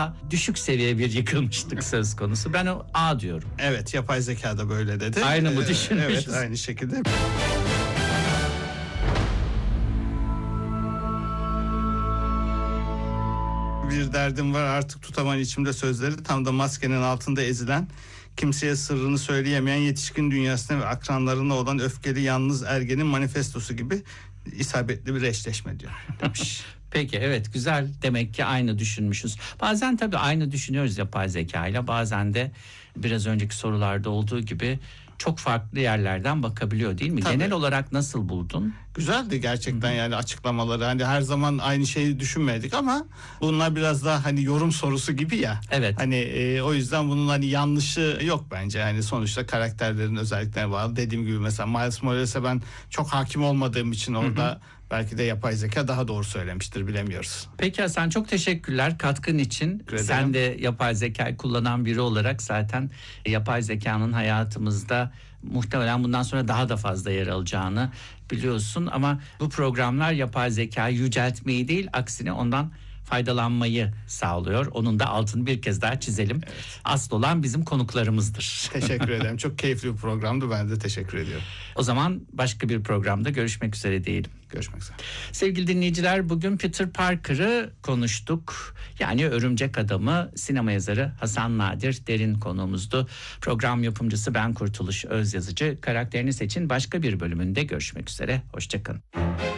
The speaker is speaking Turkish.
daha düşük seviye bir yıkılmışlık söz konusu. Ben o A diyorum. Evet, yapay zeka da böyle dedi. Aynı mı düşünmüşüz? Evet, aynı şekilde. Bir derdim var artık tutamam içimde sözleri, tam da maskenin altında ezilen, kimseye sırrını söyleyemeyen yetişkin dünyasına ve akranlarına olan öfkeli yalnız ergenin manifestosu gibi isabetli bir eşleşme diyor demiş. Peki, evet, güzel, demek ki aynı düşünmüşüz. Bazen tabii aynı düşünüyoruz yapay zeka ile, bazen de biraz önceki sorularda olduğu gibi çok farklı yerlerden bakabiliyor, değil mi? Tabii. Genel olarak nasıl buldun? Güzeldi gerçekten, yani açıklamaları, hani her zaman aynı şeyi düşünmedik ama bunlar biraz daha hani yorum sorusu gibi ya. Evet. Hani o yüzden bunun hani yanlışı yok bence. Yani sonuçta karakterlerin özelliklerine bağlı. Dediğim gibi mesela Miles Morales'e ben çok hakim olmadığım için orada belki de yapay zeka daha doğru söylemiştir, bilemiyoruz. Peki Hasan, çok teşekkürler katkın için. Sen de yapay zekayı kullanan biri olarak zaten yapay zekanın hayatımızda muhtemelen bundan sonra daha da fazla yer alacağını biliyorsun. Ama bu programlar yapay zekayı yüceltmeyi değil, aksine ondan faydalanmayı sağlıyor. Onun da altını bir kez daha çizelim. Evet. Asıl olan bizim konuklarımızdır. Teşekkür ederim. Çok keyifli bir programdı. Ben de teşekkür ediyorum. O zaman başka bir programda görüşmek üzere diyelim. Görüşmek üzere. Sevgili dinleyiciler, bugün Peter Parker'ı konuştuk. Yani Örümcek Adam'ı, sinema yazarı Hasan Nadir Derin konuğumuzdu. Program yapımcısı ben Kurtuluş Özyazıcı. Karakterini Seçin başka bir bölümünde görüşmek üzere. Hoşçakalın.